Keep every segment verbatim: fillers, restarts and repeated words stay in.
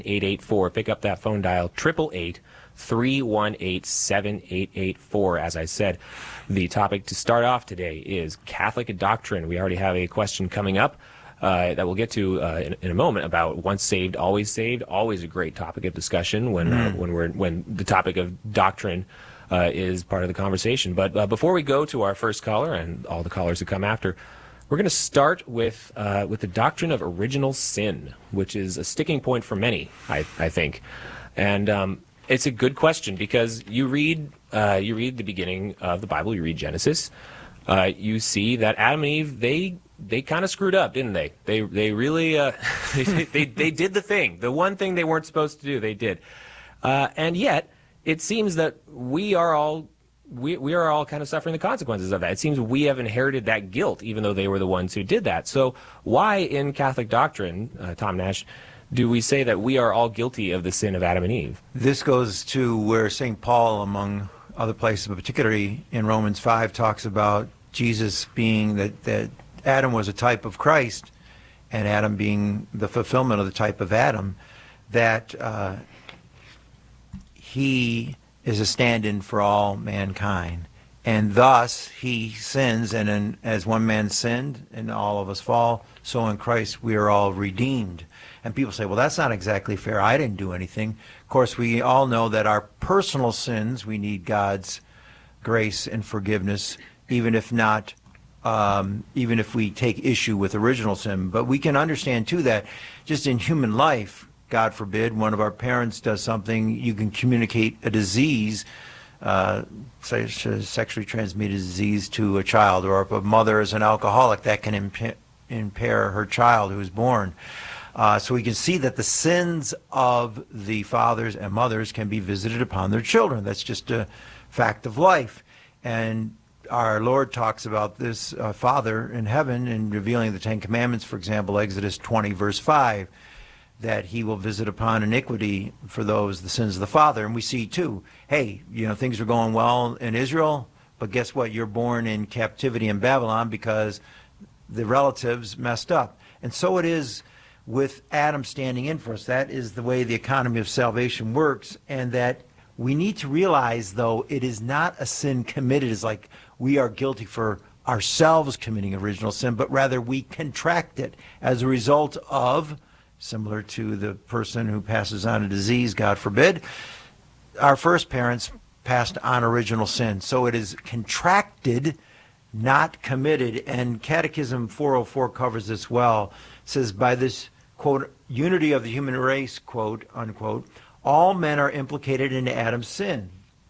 eight eight four. Pick up that phone dial, eight eight eight, three one eight, seven eight eight four. As I said, the topic to start off today is Catholic doctrine. We already have a question coming up uh, that we'll get to uh, in, in a moment about once saved, always saved. Always a great topic of discussion when mm. uh, when we're when the topic of doctrine uh, is part of the conversation. But uh, before we go to our first caller and all the callers who come after, we're going to start with uh, with the doctrine of original sin, which is a sticking point for many, I, I think. And um, it's a good question because you read uh, you read the beginning of the Bible, you read Genesis, uh, you see that Adam and Eve, they they kind of screwed up, didn't they? They they really uh, they, they they did the thing, the one thing they weren't supposed to do, they did. Uh, and yet, it seems that we are all We, we are all kind of suffering the consequences of that. It seems we have inherited that guilt, even though they were the ones who did that. So why in Catholic doctrine, uh, Tom Nash, do we say that we are all guilty of the sin of Adam and Eve? This goes to where Saint Paul, among other places, but particularly in Romans five, talks about Jesus being that, that Adam was a type of Christ, and Adam being the fulfillment of the type of Adam, that uh, he is a stand-in for all mankind, and thus he sins, and in, as one man sinned and all of us fall, so in Christ we are all redeemed. And people say, well, that's not exactly fair, I didn't do anything. Of course, we all know that our personal sins, we need God's grace and forgiveness, even if not um, even if we take issue with original sin. But we can understand too that just in human life, God forbid, one of our parents does something, you can communicate a disease, uh, such as sexually transmitted disease, to a child, or if a mother is an alcoholic, that can imp impair her child who is born. Uh, so we can see that the sins of the fathers and mothers can be visited upon their children. That's just a fact of life. And our Lord talks about this uh, Father in heaven in revealing the Ten Commandments, for example, Exodus twenty, verse five. That he will visit upon iniquity for those, the sins of the father. And we see too, hey, you know, things are going well in Israel, but guess what? You're born in captivity in Babylon because the relatives messed up. And so it is with Adam standing in for us. That is the way the economy of salvation works. And that we need to realize, though, it is not a sin committed as like we are guilty for ourselves committing original sin, but rather we contract it as a result of, similar to the person who passes on a disease, God forbid, our first parents passed on original sin. So it is contracted, not committed. And Catechism four oh four covers this well. It says, by this, quote, unity of the human race, quote, unquote, all men are implicated in Adam's sin,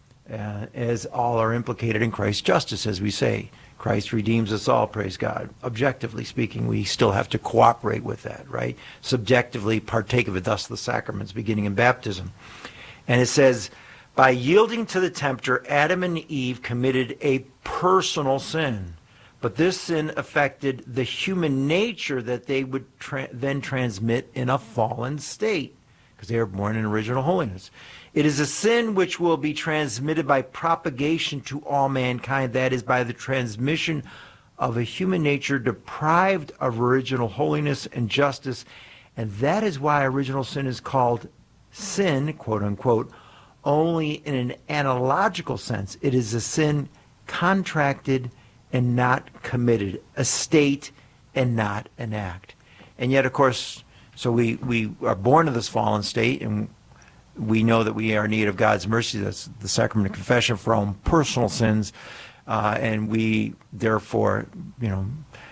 uh, as all are implicated in Christ's justice, as we say. Christ redeems us all, praise God. Objectively speaking, we still have to cooperate with that, right? Subjectively partake of it, thus the sacraments, beginning in baptism. And it says, by yielding to the tempter, Adam and Eve committed a personal sin. But this sin affected the human nature that they would tra then transmit in a fallen state, because they were born in original holiness. It is a sin which will be transmitted by propagation to all mankind, that is, by the transmission of a human nature deprived of original holiness and justice. And that is why original sin is called sin, quote unquote, only in an analogical sense. It is a sin contracted and not committed, a state and not an act. And yet, of course, so we, we are born in this fallen state, and we know that we are in need of God's mercy. That's the sacrament of confession for our own personal sins, uh, and we therefore, you know,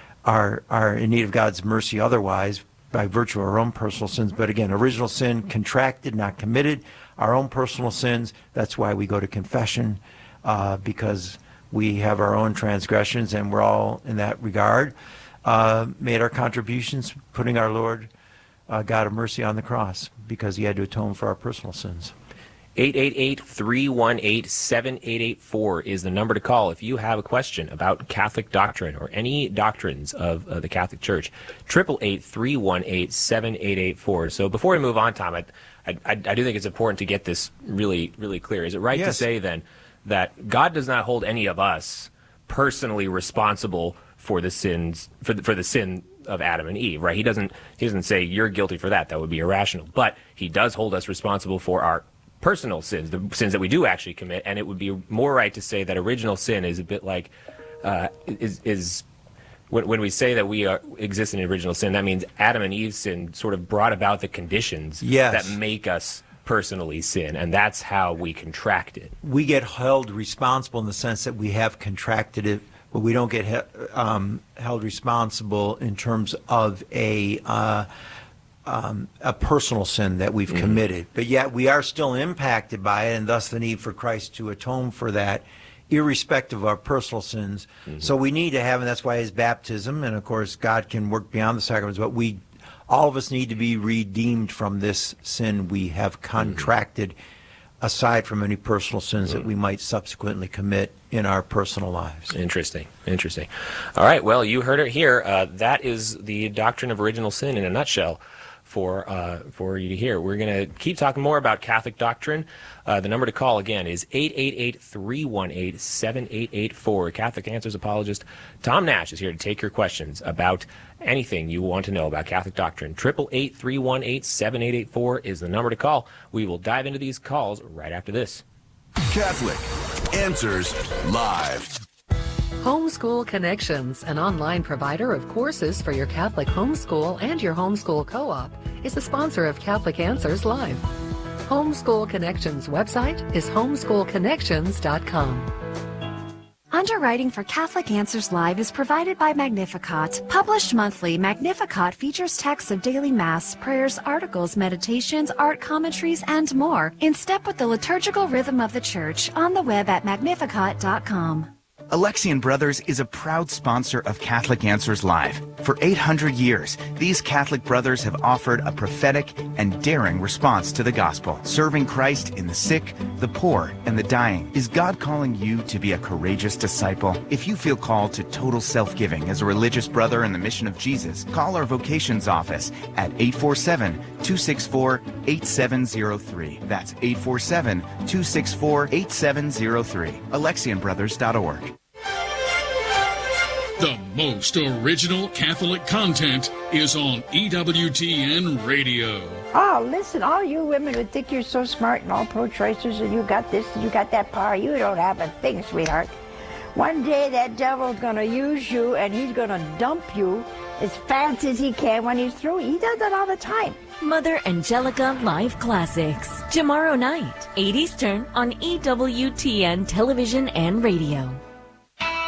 are are in need of God's mercy otherwise by virtue of our own personal sins. But again, original sin contracted, not committed. Our own personal sins. That's why we go to confession, uh, because we have our own transgressions, and we're all in that regard uh, made our contributions, putting our Lord Uh, God of mercy on the cross, because he had to atone for our personal sins. eight eight eight, three one eight, seven eight eight four is the number to call if you have a question about Catholic doctrine or any doctrines of uh, the Catholic Church. eight eight eight, three one eight, seven eight eight four. So before we move on, Tom, I, I, I do think it's important to get this really, really clear. Is it right Yes. to say then that God does not hold any of us personally responsible for the sins, for the, for the sin of Adam and Eve, right? He doesn't he doesn't say you're guilty for that. That would be irrational. But he does hold us responsible for our personal sins, the sins that we do actually commit. And it would be more right to say that original sin is a bit like uh, is is. When, when we say that we are, exist in original sin, that means Adam and Eve's sin sort of brought about the conditions yes. that make us personally sin, and that's how we contract it. We get held responsible in the sense that we have contracted it, but we don't get he, um, held responsible in terms of a uh, um, a personal sin that we've mm-hmm. committed. But yet we are still impacted by it, and thus the need for Christ to atone for that, irrespective of our personal sins. Mm-hmm. So we need to have, and that's why his baptism, and of course God can work beyond the sacraments, but we, all of us need to be redeemed from this sin we have contracted, mm-hmm. aside from any personal sins mm-hmm. that we might subsequently commit in our personal lives. Interesting, interesting. All right, well, you heard it here. Uh, that is the doctrine of original sin in a nutshell. For uh, for you to hear. We're going to keep talking more about Catholic doctrine. Uh, the number to call again is eight eight eight, three one eight, seven eight eight four. Catholic Answers apologist Tom Nash is here to take your questions about anything you want to know about Catholic doctrine. eight eight eight, three one eight, seven eight eight four is the number to call. We will dive into these calls right after this. Catholic Answers Live. Homeschool Connections, an online provider of courses for your Catholic homeschool and your homeschool co-op, is the sponsor of Catholic Answers Live. Homeschool Connections website is homeschool connections dot com. Underwriting for Catholic Answers Live is provided by Magnificat. Published monthly, Magnificat features texts of daily Mass, prayers, articles, meditations, art commentaries, and more, in step with the liturgical rhythm of the Church, on the web at magnificat dot com. Alexian Brothers is a proud sponsor of Catholic Answers Live. For eight hundred years, these Catholic brothers have offered a prophetic and daring response to the gospel, serving Christ in the sick, the poor, and the dying. Is God calling you to be a courageous disciple? If you feel called to total self-giving as a religious brother in the mission of Jesus, call our vocations office at eight four seven, two six four, eight seven zero three. That's eight four seven, two six four, eight seven zero three. Alexian Brothers dot org. The most original Catholic content is on E W T N Radio. Oh, listen, all you women who think you're so smart and all pro-choicers and you got this and you got that power, you don't have a thing, sweetheart. One day that devil's going to use you and he's going to dump you as fast as he can when he's through. He does that all the time. Mother Angelica Live Classics. Tomorrow night, eight Eastern on E W T N Television and Radio.